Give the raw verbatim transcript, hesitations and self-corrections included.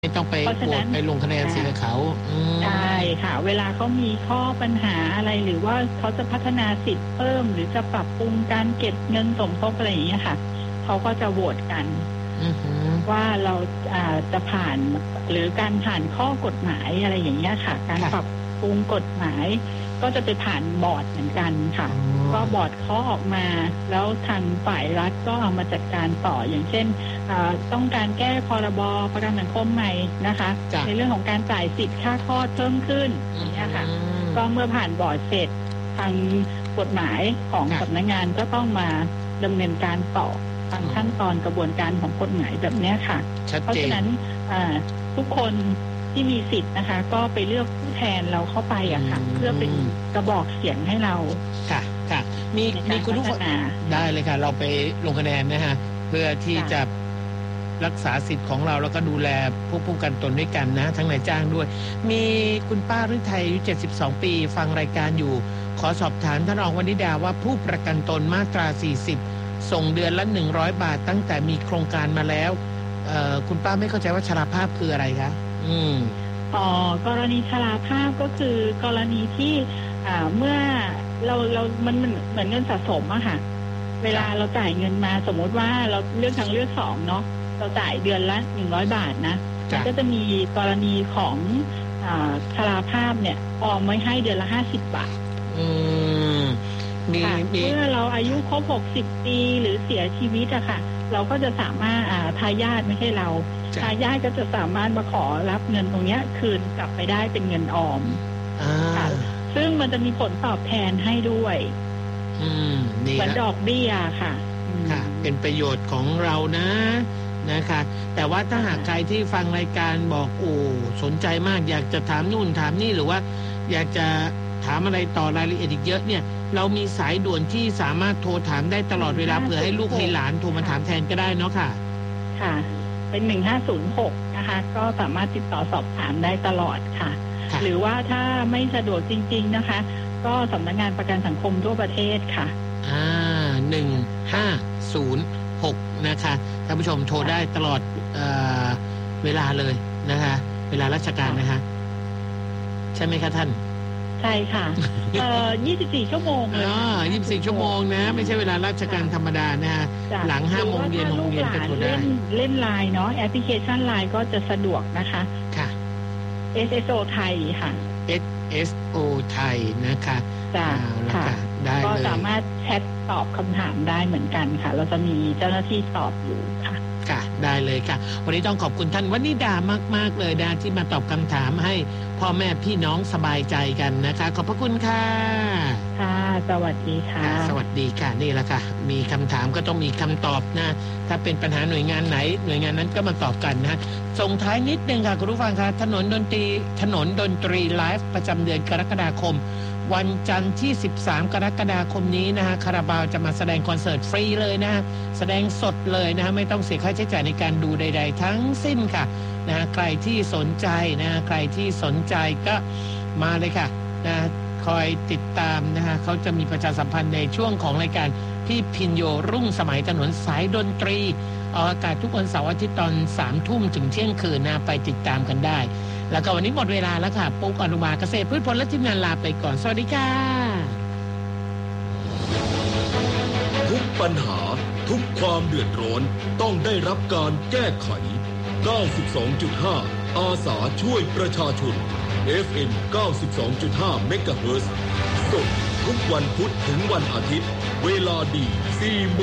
ไม่ต้องไปโหวตไปลงคะแนนเสียงเขาใช่ค่ะเวลาเขามีข้อปัญหาอะไรหรือว่าเขาจะพัฒนาสิทธิ์เพิ่มหรือจะปรับปรุงการเก็บเงินสมทบอะไรอย่างเงี้ยค่ะเขาก็จะโหวตกันว่าเราจะผ่านหรือการผ่านข้อกฎหมายอะไรอย่างเงี้ยค่ะการปรับปรุงกฎหมายก็จะไปผ่านบอร์ดเหมือนกันค่ะก็บอร์ดเคาะออกมาแล้วทางฝ่ายรัฐก็เอามาจัดการต่ออย่างเช่นต้องการแก้พรบประกันสังคมใหม่นะคะในเรื่องของการจ่ายสิทธิ์ค่าคลอดเพิ่มขึ้นอย่างนี้ค่ะก็เมื่อผ่านบอร์ดเสร็จทางกฎหมายของสำนักงานก็ต้องมาดำเนินการต่อตามขั้นตอนกระบวนการของกฎหมายแบบนี้ค่ะเพราะฉะนั้นทุกคนที่มีสิทธิ์นะคะก็ไปเลือกผู้แทนเราเข้าไปอะค่ะเพื่อเป็นกระบอกเสียงให้เราค่ะค่ะมีมีคุณผู้ฟังได้เลยค่ะเราไปลงคะแนนนะฮะเพื่อที่จะรักษาสิทธิ์ของเราแล้วก็ดูแลผู้ผู้กันตนด้วยกันนะทั้งนายจ้างด้วยมีคุณป้าฤทัยอายุเจ็ดสิบสองปีฟังรายการอยู่ขอสอบถามท่านรองวนิดาว่าผู้ประกันตนมาตราสี่สิบส่งเดือนละหนึ่งร้อยบาทตั้งแต่มีโครงการมาแล้วคุณป้าไม่เข้าใจว่าชราภาพคืออะไรคะอืมอ๋อกรณีชราภาพก็คือกรณีที่อ่าเมื่อเราเรามันเหมือนเงินสะสมอะค่ะเวลาเราจ่ายเงินมาสมมติว่าเราเลือกทางเลือกสองเนาะเราจ่ายเดือนละหนึ่งร้อยบาทนะก็จะมีกรณีของอ่าชราภาพเนี่ยออมไว้ให้เดือนละห้าสิบบาทอืมมีเมื่อเราอายุครบหกสิบปีหรือเสียชีวิตอะค่ะเราก็จะสามารถอ่าทายาทไม่ใช่เราทายาทก็จะสามารถมาขอรับเงินตรงนี้คืนกลับไปได้เป็นเงินออมค่ะซึ่งมันจะมีผลตอบแทนให้ด้วยเหมือนดอกเบี้ยค่ะค่ะเป็นประโยชน์ของเรานะนะคะแต่ว่าถ้าหากใครที่ฟังรายการบอกโอ้สนใจมากอยากจะถามนู่นถามนี่หรือว่าอยากจะถามอะไรต่อรายละเอียดอีกเยอะเนี่ยเรามีสายด่วนที่สามารถโทรถามได้ตลอดเวลาเผื่อให้ลูกให้หลานโทรมาถามแทนก็ได้เนาะค่ะค่ะเป็นหนึ่งห้าศูนย์หกนะคะก็สามารถติดต่อสอบถามได้ตลอดค่ะหรือว่าถ้าไม่สะดวกจริงๆนะคะก็สำนักงานประกันสังคมทั่วประเทศค่ะอ่าหนึ่งห้าศูนย์หกนะคะท่านผู้ชมโทรได้ตลอดเอ่อเวลาเลยนะคะเวลาราชการนะคะใช่ไหมคะท่านใช่ค่ะเอ่อยี่สิบสี่ชั่วโมงเลยอ๋อยี่สิบสี่ชั่วโมงนะไม่ใช่เวลาราชการธรรมดานะฮะหลังห้าโมงเย็นโรงเรียนก็โทรได้เล่นไลน์เนาะแอปพลิเคชันไลน์ก็จะสะดวกนะคะค่ะเอส เอส โอ ไทยค่ะเอส เอส โอ ไทยนะคะจ้ะค่ะได้เลยก็สามารถแชทตอบคำถามได้เหมือนกันค่ะเราจะมีเจ้าหน้าที่ตอบอยู่ค่ะค่ะได้เลยค่ะวันนี้ต้องขอบคุณท่านวนิดามากๆเลยนะที่มาตอบคำถามให้พ่อแม่พี่น้องสบายใจกันนะคะขอบพระคุณค่ะค่ะสวัสดีค่ะสวัสดีค่ะนี่แหละค่ะมีคำถามก็ต้องมีคำตอบนะถ้าเป็นปัญหาหน่วยงานไหนหน่วยงานนั้นก็มาตอบกันนะส่งท้ายนิดนึงค่ะคุณผู้ฟังค่ะถนนดนตรีถนนดนตรีไลฟ์ประจำเดือนกรกฎาคมวันจันทร์ที่สิบสามกรกฎาคมนี้นะฮะคาราบาวจะมาแสดงคอนเสิร์ตฟรีเลยนะฮะแสดงสดเลยนะฮะไม่ต้องเสียค่าใช้จ่ายในการดูใดๆทั้งสิ้นค่ะนะฮะใครที่สนใจนะฮะใครที่สนใจก็มาเลยค่ะนะคอยติดตามนะฮะเขาจะมีประชาสัมพันธ์ในช่วงของรายการพี่พินโยรุ่งสมัยถนนสายดนตรีออกอากาศทุกวันเสาร์อาทิตย์ตอนสามทุ่มถึงเที่ยงคืนนะไปติดตามกันได้แล้วก็วันนี้หมดเวลาแล้วค่ะปุ๊กอนุมาเกษตรพืชผลและทีมงานลาไปก่อนสวัสดีค่ะทุกปัญหาทุกความเดือดร้อนต้องได้รับการแก้ไข เก้าสิบสองจุดห้า อาสาช่วยประชาชน เอฟ เอ็ม เก้าสิบสองจุดห้า เมกะเฮิรตซ์สดทุกวันพุธถึงวันอาทิตย์เวลาดี สี่